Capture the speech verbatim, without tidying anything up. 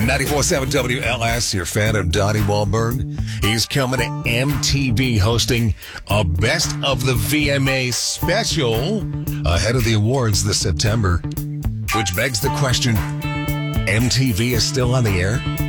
ninety-four point seven W L S, your fan of Donnie Wahlberg. He's coming to M T V hosting a Best of the V M A special ahead of the awards this September. Which begs the question, M T V is still on the air?